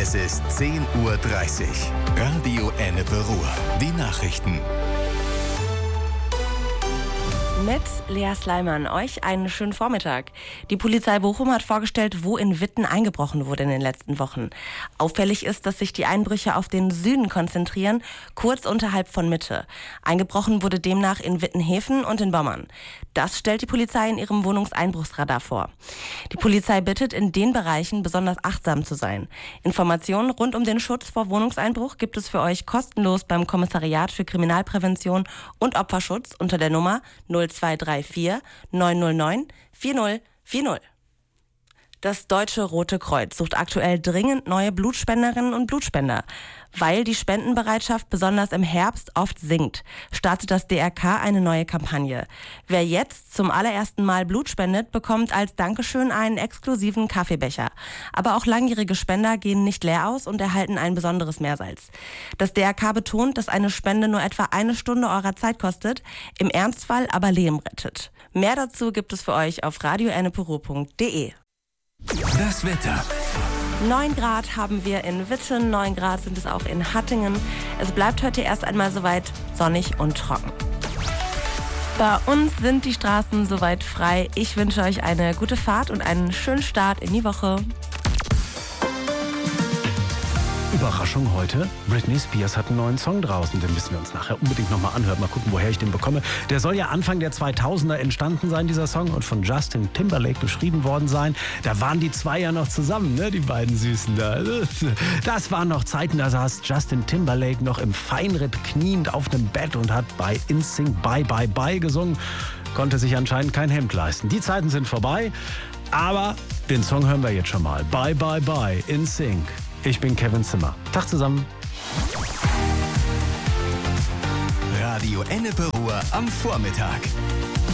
Es ist 10:30 Uhr. Radio Ennepe Ruhr. Die Nachrichten. Mit Lea Sleiman, euch einen schönen Vormittag. Die Polizei Bochum hat vorgestellt, wo in Witten eingebrochen wurde in den letzten Wochen. Auffällig ist, dass sich die Einbrüche auf den Süden konzentrieren, kurz unterhalb von Mitte. Eingebrochen wurde demnach in Wittenhäfen und in Bommern. Das stellt die Polizei in ihrem Wohnungseinbruchsradar vor. Die Polizei bittet, in den Bereichen besonders achtsam zu sein. Informationen rund um den Schutz vor Wohnungseinbruch gibt es für euch kostenlos beim Kommissariat für Kriminalprävention und Opferschutz unter der Nummer 0234 909 4040. Das Deutsche Rote Kreuz sucht aktuell dringend neue Blutspenderinnen und Blutspender. Weil die Spendenbereitschaft besonders im Herbst oft sinkt, startet das DRK eine neue Kampagne. Wer jetzt zum allerersten Mal Blut spendet, bekommt als Dankeschön einen exklusiven Kaffeebecher. Aber auch langjährige Spender gehen nicht leer aus und erhalten ein besonderes Mehrsalz. Das DRK betont, dass eine Spende nur etwa eine Stunde eurer Zeit kostet, im Ernstfall aber Leben rettet. Mehr dazu gibt es für euch auf radioenneperuhr.de. Das Wetter. 9 Grad haben wir in Witten, 9 Grad sind es auch in Hattingen. Es bleibt heute erst einmal soweit sonnig und trocken. Bei uns sind die Straßen soweit frei. Ich wünsche euch eine gute Fahrt und einen schönen Start in die Woche. Überraschung heute, Britney Spears hat einen neuen Song draußen, den müssen wir uns nachher unbedingt nochmal anhören, mal gucken, woher ich den bekomme. Der soll ja Anfang der 2000er entstanden sein, dieser Song, und von Justin Timberlake geschrieben worden sein. Da waren die zwei ja noch zusammen, ne, die beiden Süßen da. Das waren noch Zeiten, da saß Justin Timberlake noch im Feinripp kniend auf einem Bett und hat bei NSYNC Bye Bye Bye gesungen, konnte sich anscheinend kein Hemd leisten. Die Zeiten sind vorbei, aber den Song hören wir jetzt schon mal. Bye Bye Bye, NSYNC. Ich bin Kevin Zimmer. Tag zusammen. Radio Ennepe Ruhr am Vormittag.